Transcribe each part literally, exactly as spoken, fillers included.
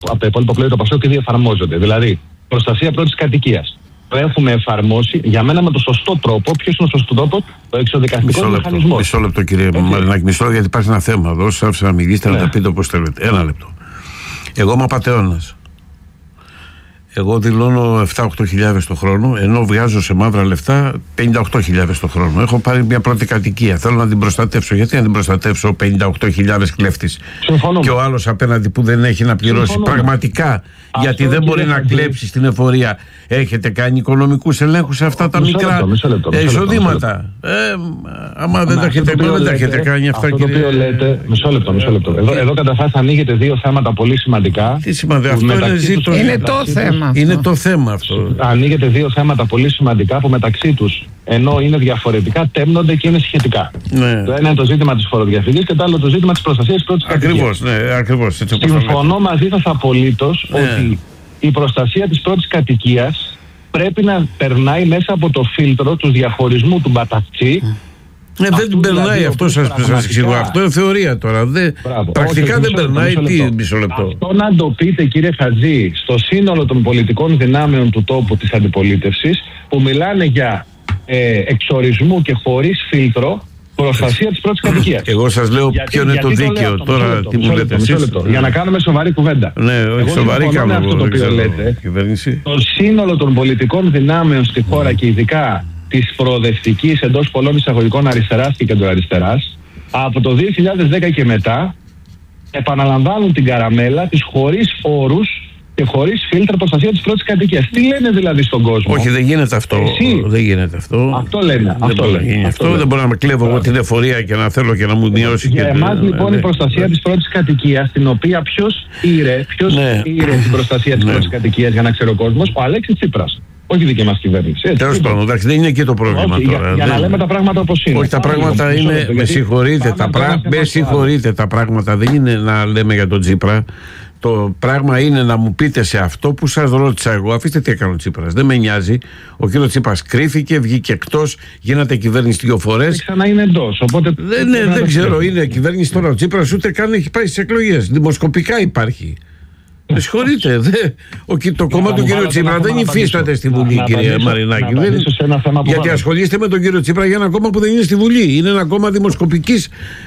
από τα υπόλοιπα πλέον το Πασόκ ήδη εφαρμόζονται. Δηλαδή, προστασία πρώτης κατοικίας. Το έχουμε εφαρμόσει για μένα με το σωστό τρόπο. Ποιος είναι ο σωστό τρόπο? Το εξοδικαστικό μηχανισμό. Μισό λεπτό, κύριε Μαρινάκη, μισό λεπτό, γιατί υπάρχει ένα θέμα εδώ. Σας άφησα να μιλήσετε, ναι. να τα πείτε όπως θέλετε. Ένα λεπτό. Εγώ είμαι απατεώνας. Εγώ δηλώνω επτά με οκτώ χιλιάδες το χρόνο, ενώ βγάζω σε μαύρα λεφτά πενήντα οκτώ χιλιάδες το χρόνο. Έχω πάρει μια πρώτη κατοικία. Θέλω να την προστατεύσω. Γιατί να την προστατεύσω πενήντα οκτώ χιλιάδες κλέφτης και ο άλλος απέναντι που δεν έχει να πληρώσει? Συμφωνούμε. Πραγματικά, αυτό γιατί δεν μπορεί να κλέψει στην εφορία. Έχετε κάνει οικονομικούς ελέγχους σε αυτά τα μισό μικρά λεπτό, μισό λεπτό, μισό εισοδήματα? Ε, άμα δεν τα έχετε, δεν τα έχετε κάνει αυτά, αυτό κύριε. Το οποίο λέτε, μισό λεπτό, μισό λεπτό. Εδώ, εδώ καταρχάς ανοίγετε δύο θέματα πολύ σημαντικά. Τι σημαντικά? Αυτό είναι ζήτο. Είναι το θέμα. Είναι το θέμα αυτό. Ανοίγετε δύο θέματα πολύ σημαντικά που μεταξύ τους, ενώ είναι διαφορετικά, τέμνονται και είναι σχετικά. Ναι. Το ένα είναι το ζήτημα της φοροδιαφυγής και το άλλο το ζήτημα της προστασίας πρώτης κατοικίας. Ακριβώς, ναι, ακριβώς. Συμφωνώ μαζί σας απολύτως, ναι, ότι η προστασία της πρώτης κατοικίας πρέπει να περνάει μέσα από το φίλτρο του διαχωρισμού του μπαταχτσί. Ναι, δεν την περνάει, δηλαδή, αυτό σας εξηγώ. Αυτό είναι θεωρία τώρα. Δε, πρακτικά όχι, δεν περνάει. Τι μισό λεπτό. Αυτό να το πείτε, κύριε Χατζή, στο σύνολο των πολιτικών δυνάμεων του τόπου της αντιπολίτευσης, που μιλάνε για ε, εξορισμού και χωρίς φίλτρο προστασία της πρώτης κατοικίας. Εγώ σας λέω γιατί, ποιο είναι το δίκαιο. Το τώρα λεπτό, τι μου λέτε εσείς? Για να κάνουμε σοβαρή κουβέντα. Ναι, όχι σοβαρή κάνουμε αυτό το οποίο λέτε. Το σύνολο των πολιτικών δυνάμεων στη χώρα και ειδικά της προοδευτικής εντός πολλών εισαγωγικών αριστεράς και κεντροαριστεράς, από το δύο χιλιάδες δέκα και μετά επαναλαμβάνουν την καραμέλα της χωρίς όρους και χωρίς φίλτρα προστασία της πρώτης κατοικίας. Τι λένε δηλαδή στον κόσμο? Όχι, δεν γίνεται αυτό. Εσύ. Δεν γίνεται αυτό. Αυτό λένε. Δεν αυτό μπορεί λένε. αυτό, αυτό λένε. Δεν μπορώ να με κλέβω εγώ την εφορία και να θέλω και να μου μειώσει. Για και εμάς ναι, λοιπόν ναι, η προστασία ναι. της πρώτης κατοικίας, την οποία ποιος ήρε, ποιος ναι. ήρε την προστασία της ναι. πρώτης κατοικίας για να ξέρει ο κόσμος? Ο Αλέξης Τσίπρας. Όχι δική μας κυβέρνηση. Τέλος πάντων, εντάξει, δεν είναι εκεί το πρόβλημα όχι, τώρα. Για, για να λέμε τα πράγματα όπως είναι. Όχι, τα πράγματα είναι. Με συγχωρείτε, τα, πρά... με συγχωρείτε τα πράγματα δεν είναι να λέμε για τον Τσίπρα. Το πράγμα είναι να μου πείτε σε αυτό που σας ρώτησα εγώ. Αφήστε τι έκανε ο Τσίπρας. Δεν με νοιάζει. Ο κύριος Τσίπρας κρύφηκε, βγήκε εκτός, γίνατε κυβέρνηση δύο φορές. Και ξανά είναι εντός. Οπότε... Δεν, ναι, δεν ξέρω, είναι κυβέρνηση τώρα ο Τσίπρας, ούτε καν έχει πάει στις εκλογές. Δημοσκοπικά υπάρχει. Με συγχωρείτε. Δε, ο, το κόμμα του κύριου Τσίπρα δεν υφίσταται στη Βουλή, κύριε Μαρινάκη. Γιατί ασχολείστε με τον κύριο Τσίπρα για ένα κόμμα που δεν είναι στη Βουλή. Είναι ένα κόμμα δημοσκοπικής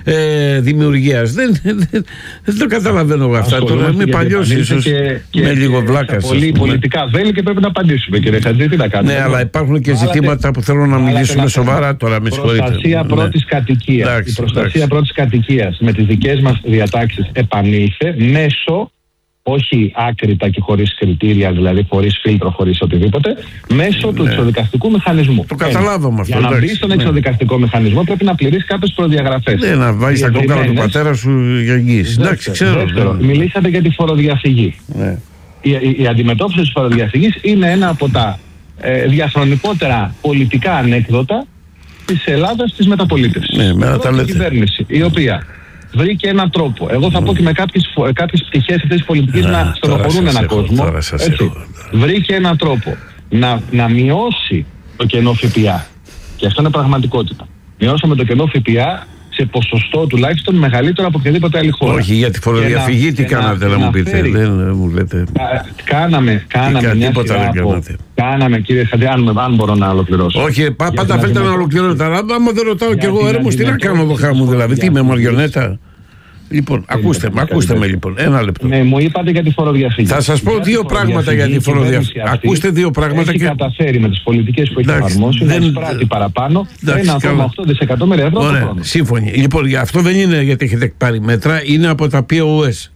ε, δημιουργίας. Δεν, δεν, δεν το καταλαβαίνω εγώ αυτά. Τώρα είμαι παλιός ίσως. Με λίγο βλάκα. Πολύ πολιτικά βέλη και πρέπει να απαντήσουμε, κύριε Χατζή. Τι να κάνουμε. Ναι, αλλά υπάρχουν και ζητήματα που θέλω να μιλήσουμε σοβαρά τώρα. Με συγχωρείτε. Προστασία πρώτης κατοικίας. Η προστασία πρώτης κατοικίας με τις δικές μας διατάξεις επανήλθε μέσω. Όχι άκρητα και χωρίς κριτήρια, δηλαδή χωρίς φίλτρο, χωρίς οτιδήποτε, μέσω ναι. του εξοδικαστικού μηχανισμού. Το καταλάβαμε αυτό. Για να μπει στον ναι. εξοδικαστικό μηχανισμό πρέπει να πληρείς κάποιες προδιαγραφές. Ναι, να βάζεις τα κόκκαλα του πατέρα σου για εγγύηση. Εντάξει, ξέρω. Δεύτερο, μιλήσατε για τη φοροδιαφυγή. Ναι. Η, η, η αντιμετώπιση της φοροδιαφυγής είναι ένα από τα ε, διαχρονικότερα πολιτικά ανέκδοτα της Ελλάδας της μεταπολίτευσης. Ναι, με τα λέτε. Κυβέρνηση, η οποία βρήκε έναν τρόπο. Εγώ θα πω και με κάποιες, κάποιες πτυχές αυτής της πολιτικής να στενοχωρούν έναν κόσμο. Έτσι. Βρήκε έναν τρόπο να, να μειώσει το κενό ΦΠΑ. Και αυτό είναι πραγματικότητα. Μειώσαμε το κενό ΦΠΑ σε ποσοστό τουλάχιστον μεγαλύτερο από οποιαδήποτε άλλη χώρα. Όχι, για τη φοροδιαφυγή τι κάνατε να, να μου πείτε. Δεν μου λέτε. Κάναμε, κάναμε μια σειρά από... Κάναμε, κύριε Χατζή, αν, αν μπορώ να ολοκληρώσω. Όχι, πά, πάντα θέλετε να ολοκληρώσετε. Αλλά άμα δεν ρωτάω κι εγώ έρμος, τι να κάνω εδώ χάμου δηλαδή. Τι είμαι μαριονέτα? Λοιπόν, ακούστε με, ακούστε με λοιπόν. Ένα λεπτό. Ναι, μου είπατε για τη φοροδιαφυγή. Θα σας πω δύο πράγματα για τη φοροδιαφυγή. Ακούστε δύο πράγματα. Έχει καταφέρει με τις πολιτικές που έχει εφαρμόσει να εισπράττει παραπάνω ένα κόμμα οκτώ δισεκατομμύρια ευρώ το χρόνο. Σύμφωνοι. Λοιπόν, για αυτό δεν είναι γιατί έχετε πάρει μέτρα, είναι από τα πι ο ες.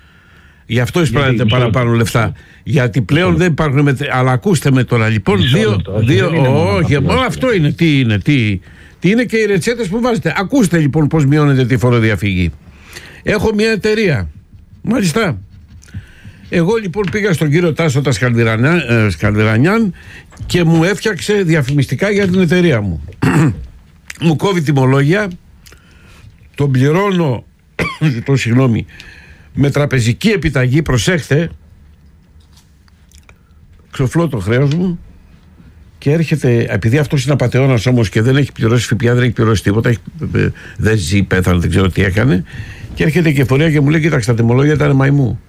Γι' αυτό εισπράττετε παραπάνω λεφτά. Γιατί πλέον δεν υπάρχουν μέτρα. Αλλά ακούστε με τώρα. Λοιπόν, δύο. Όχι, αυτό είναι. Τι είναι, τι. Τι είναι και οι ρετσέτες που βάζετε. Ακούστε λοιπόν πώς μειώνετε τη φοροδιαφυγή. Έχω μια εταιρεία. Μάλιστα. Εγώ λοιπόν πήγα στον κύριο Τάσο τα Σκαλδυρανιάν και μου έφτιαξε διαφημιστικά για την εταιρεία μου. Μου κόβει τιμολόγια, τον πληρώνω το συγγνώμη, με τραπεζική επιταγή, προσέχτε, ξοφλώ το χρέος μου και έρχεται, επειδή αυτός είναι απατεώνας όμως και δεν έχει πληρώσει ΦΠΑ, δεν έχει πληρώσει τίποτα, έχει, δεν ζει, πέθανε, δεν ξέρω τι έκανε, και έρχεται και η εφορία και μου λέει: κοίταξε, τα τιμολόγια ήταν μαϊμού.